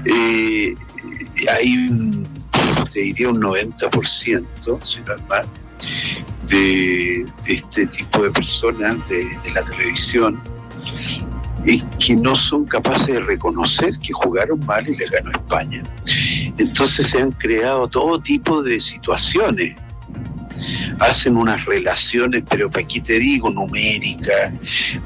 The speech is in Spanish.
Eh, te diría un 90%, si no es más, de este tipo de personas de la televisión, que no son capaces de reconocer que jugaron mal y les ganó España. Entonces se han creado todo tipo de situaciones, hacen unas relaciones, pero para aquí te digo, numéricas,